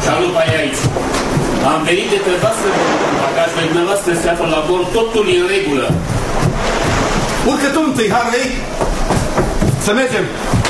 Salut, pai aici. Am venit de pe voastră, bagajele dumneavoastră se află la bord, totul e în regulă. Urcă tu întâi, Harley! Să mergem!